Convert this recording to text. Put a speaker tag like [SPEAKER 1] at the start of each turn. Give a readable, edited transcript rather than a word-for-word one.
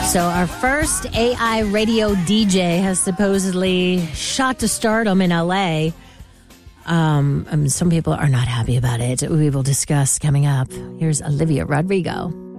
[SPEAKER 1] So our first AI radio DJ has supposedly shot to stardom in LA. Some people are not happy about it. We will discuss coming up. Here's Olivia Rodrigo.